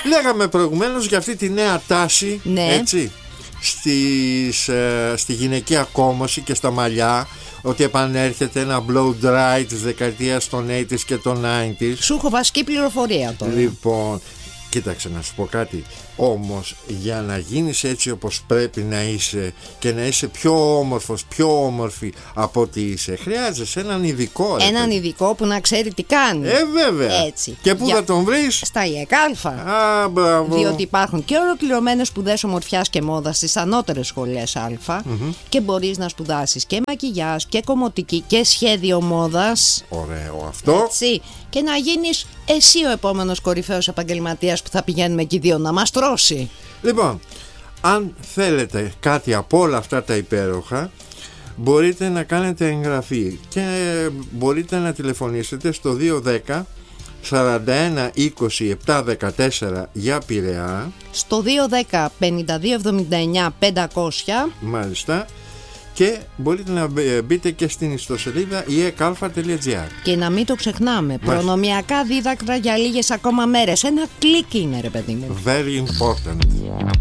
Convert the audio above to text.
Λέγαμε προηγουμένως για αυτή τη νέα τάση, ναι. έτσι, στη γυναικεία κόμωση και στα μαλλιά, ότι επανέρχεται ένα blow dry της δεκαετίας των 80s και των 90s. Σου έχω βασική πληροφορία τώρα. Λοιπόν, κοίταξε να σου πω κάτι. Όμως για να γίνεις έτσι όπως πρέπει να είσαι και να είσαι πιο όμορφος, πιο όμορφη από ό,τι είσαι, χρειάζεσαι έναν ειδικό. Έναν ειδικό που να ξέρει τι κάνει. Βέβαια. Έτσι. Και πού θα τον βρεις? Στα ΙΕΚΑΛΦΑ. Α, μπράβο. Διότι υπάρχουν και ολοκληρωμένες σπουδές ομορφιάς και μόδας στις ανώτερες σχολές Α, και μπορείς να σπουδάσεις και μακιγιάζ και κομμωτική και σχέδιο μόδας. Ωραίο αυτό. Έτσι. Και να γίνεις εσύ ο επόμενος κορυφαίος επαγγελματίας που θα πηγαίνουμε εκεί δύο να μας τρώσει. Λοιπόν, αν θέλετε κάτι από όλα αυτά τα υπέροχα, μπορείτε να κάνετε εγγραφή και μπορείτε να τηλεφωνήσετε στο 210 41 20 714 για Πειραιά, στο 210 52 79 500. μάλιστα, και μπορείτε να μπείτε και στην ιστοσελίδα iekalfa.gr. Και να μην το ξεχνάμε, προνομιακά δίδακτρα για λίγες ακόμα μέρες. Ένα κλικ είναι, ρε παιδί μου. Very important.